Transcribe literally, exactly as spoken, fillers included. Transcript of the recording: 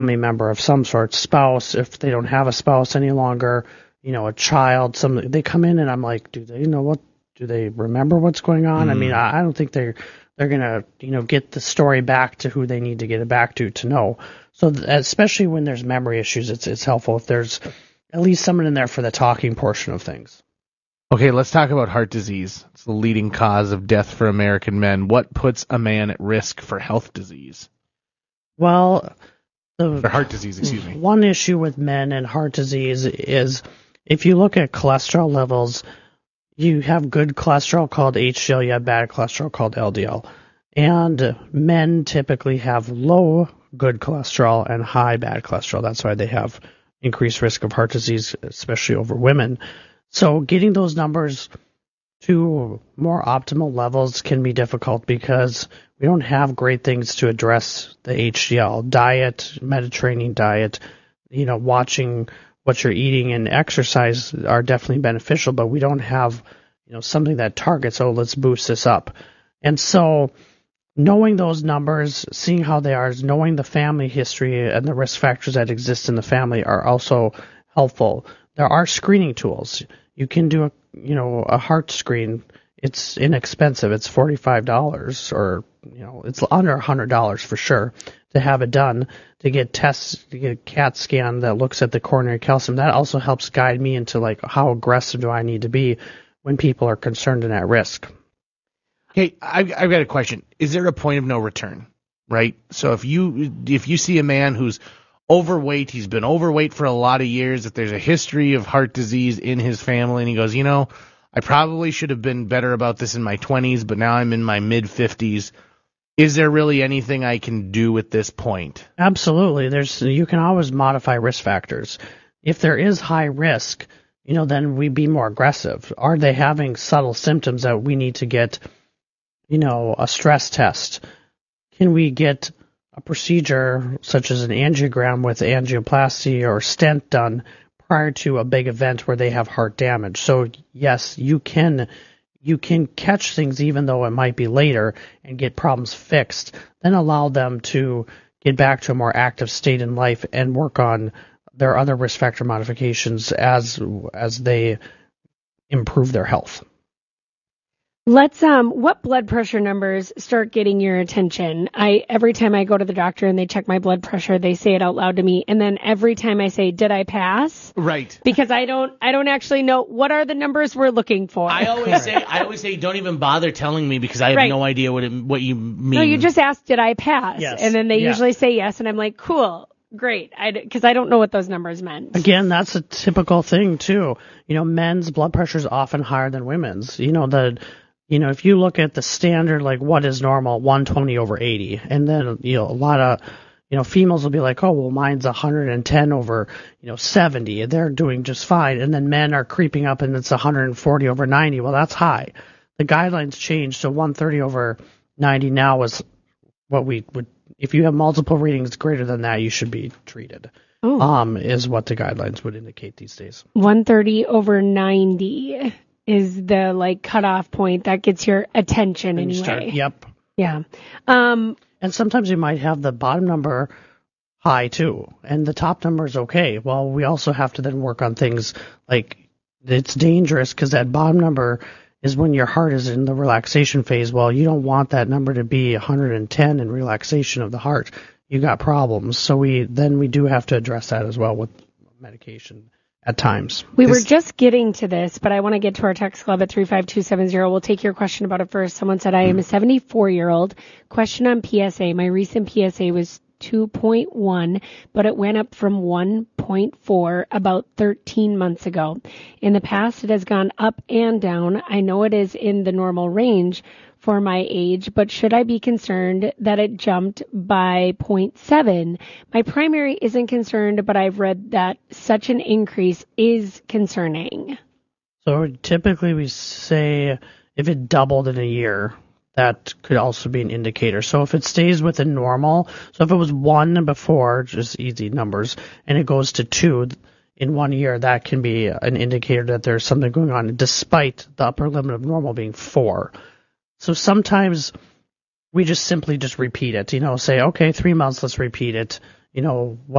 family member of some sort, spouse, if they don't have a spouse any longer, you know, a child, some, they come in and I'm like, do they know what, do they remember what's going on? Mm. I mean, I, I don't think they're, they're going to, you know, get the story back to who they need to get it back to, to know. So th- especially when there's memory issues, it's, it's helpful if there's at least someone in there for the talking portion of things. Okay, let's talk about heart disease. It's the leading cause of death for American men. What puts a man at risk for health disease? Well, the for heart disease, excuse me. One issue with men and heart disease is if you look at cholesterol levels, you have good cholesterol called H D L, you have bad cholesterol called L D L. And men typically have low good cholesterol and high bad cholesterol. That's why they have increased risk of heart disease, especially over women. So getting those numbers to more optimal levels can be difficult because we don't have great things to address the H D L. Diet, Mediterranean diet, you know, watching what you're eating and exercise are definitely beneficial, but we don't have, you know, something that targets, oh, let's boost this up. And so knowing those numbers, seeing how they are, knowing the family history and the risk factors that exist in the family are also helpful. There are screening tools. You can do a, you know, a heart screen. It's inexpensive. It's forty-five dollars or, you know, it's under one hundred dollars for sure to have it done, to get tests, to get a CAT scan that looks at the coronary calcium. That also helps guide me into, like, how aggressive do I need to be when people are concerned and at risk. Okay, I've, I've got a question. Is there a point of no return, right? So if you if you see a man who's overweight, he's been overweight for a lot of years, if there's a history of heart disease in his family, and he goes, you know, I probably should have been better about this in my twenties, but now I'm in my mid-fifties. Is there really anything I can do at this point? Absolutely. There's you can always modify risk factors. If there is high risk, you know, then we be more aggressive. Are they having subtle symptoms that we need to get, you know, a stress test? Can we get a procedure such as an angiogram with angioplasty or stent done prior to a big event where they have heart damage? So yes, you can you can catch things even though it might be later and get problems fixed, then allow them to get back to a more active state in life and work on their other risk factor modifications as as they improve their health. Let's, um, what blood pressure numbers start getting your attention? I, every time I go to the doctor and they check my blood pressure, they say it out loud to me. And then every time I say, did I pass? Right. Because I don't, I don't actually know what are the numbers we're looking for. I always say, I always say, don't even bother telling me because I have right. no idea what it, what you mean. No, you just ask, did I pass? Yes. And then they yeah. usually say yes. And I'm like, cool. Great, because I, I don't know what those numbers meant. Again, that's a typical thing too. You know, men's blood pressure is often higher than women's. You know, the, you know, if you look at the standard, like what is normal, one twenty over eighty, and then you know a lot of, you know, females will be like, oh well, mine's one hundred ten over, you know, seventy, and they're doing just fine, and then men are creeping up and it's one hundred forty over ninety. Well, that's high. The guidelines changed, so one thirty over ninety now is what we would. If you have multiple readings greater than that, you should be treated. Oh. Um, is what the guidelines would indicate these days. one thirty over ninety is the like cutoff point that gets your attention And anyway. you start, yep. Yeah. Um, and sometimes you might have the bottom number high too, and the top number is okay. Well, we also have to then work on things like it's dangerous because that bottom number is when your heart is in the relaxation phase. Well, you don't want that number to be one hundred ten in relaxation of the heart. You got problems. So we then we do have to address that as well with medication at times. We This- were just getting to this, but I want to get to our text club at three five two seven zero. We'll take your question about it first. Someone said, I am a seventy-four-year-old. Question on P S A. My recent P S A was two point one, but it went up from one point four about thirteen months ago. In the past, it has gone up and down. I know it is in the normal range for my age, but should I be concerned that it jumped by zero point seven? My primary isn't concerned, but I've read that such an increase is concerning. So typically we say if it doubled in a year, that could also be an indicator. So if it stays within normal, so if it was one before, just easy numbers, and it goes to two in one year, that can be an indicator that there's something going on, despite the upper limit of normal being four. So sometimes we just simply just repeat it, you know, say, okay, three months, let's repeat it. you know,